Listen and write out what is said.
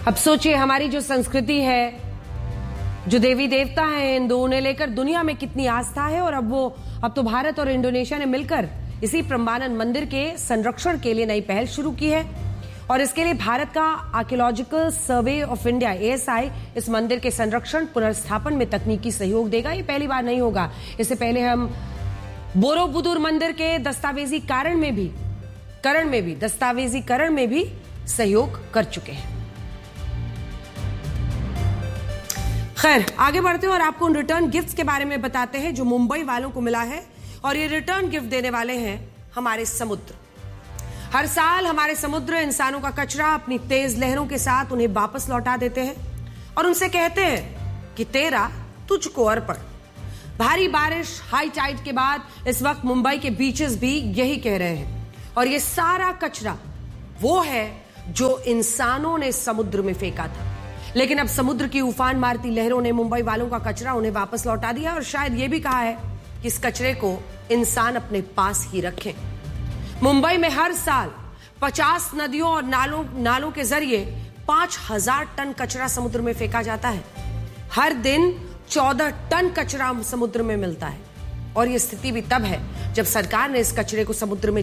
अब सोचिए हमारी जो संस्कृति है, जो देवी देवता हैं हिंदू, उन्हें लेकर दुनिया में कितनी आस्था है। और अब तो भारत और इंडोनेशिया ने मिलकर इसी प्रम्बानन मंदिर के संरक्षण के लिए नई पहल शुरू की है। और इसके लिए भारत का archaeological survey of India ASI इस मंदिर के संरक्षण पुनर्स्थापन में तकनीकी सहयोग देगा। ये पहली बार नहीं होगा। इससे पहले हम बोरोबुदुर मंदिर के दस्तावेजीकरण में भी सहयोग कर चुके हैं। खैर, आगे बढ़ते हैं और आपको उन रिटर्न गिफ्ट्स के बारे में बताते हैं जो मुंबई वालों को मिला है। और ये रिटर्न गिफ्ट देने वाले हैं हमारे समुद्र। हर साल हमारे समुद्र इंसानों का कचरा अपनी तेज लहरों के साथ उन्हें वापस लौटा देते हैं और उनसे कहते हैं कि तेरा तुझको अर्पण। भारी बारिश, हाई टाइड के बाद इस वक्त मुंबई के बीचेस भी यही कह रहे हैं। और ये सारा कचरा वो है जो इंसानों ने समुद्र में फेंका था। लेकिन अब समुद्र की उफान मारती लहरों ने मुंबई वालों का कचरा उन्हें वापस लौटा दिया और शायद ये भी कहा है कि इस कचरे को इंसान अपने पास ही रखें। मुंबई में हर साल 50 नदियों और नालों के जरिए 5000 टन कचरा समुद्र में फेंका जाता है। हर दिन 14 टन कचरा समुद्र में मिलता है। और यह स्थिति भी तब है जब सरकार ने इस कचरे को समुद्र में